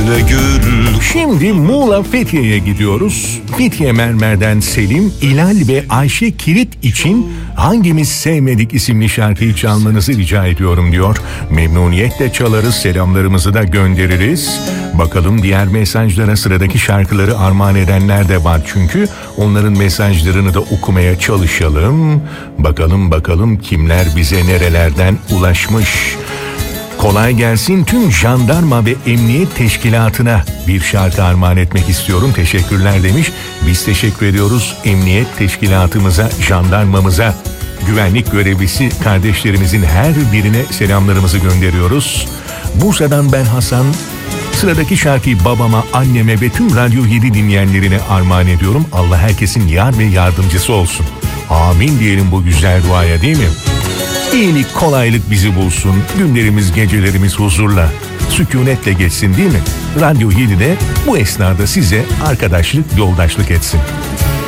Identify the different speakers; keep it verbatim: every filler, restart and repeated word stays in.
Speaker 1: gözünde gül.
Speaker 2: Şimdi Muğla Fethiye'ye gidiyoruz. Fethiye Mermer'den Selim, İlal ve Ayşe Kirit için Hangimiz Sevmedik isimli şarkıyı çalmanızı rica ediyorum diyor. Memnuniyetle çalarız, selamlarımızı da göndeririz. Bakalım diğer mesajlara, sıradaki şarkıları armağan edenler de var çünkü. Onların mesajlarını da okumaya çalışalım. Bakalım bakalım kimler bize nerelerden ulaşmış. Kolay gelsin, tüm jandarma ve emniyet teşkilatına bir şarkı armağan etmek istiyorum. Teşekkürler demiş. Biz teşekkür ediyoruz emniyet teşkilatımıza, jandarmamıza, güvenlik görevlisi kardeşlerimizin her birine selamlarımızı gönderiyoruz. Bursa'dan ben Hasan. Sıradaki şarkıyı babama, anneme ve tüm Radyo yedi dinleyenlerine armağan ediyorum. Allah herkesin yar ve yardımcısı olsun. Amin diyelim bu güzel duaya, değil mi? İyilik, kolaylık bizi bulsun. Günlerimiz, gecelerimiz huzurla, sükunetle geçsin, değil mi? Radyo yedide bu esnada size arkadaşlık, yoldaşlık etsin.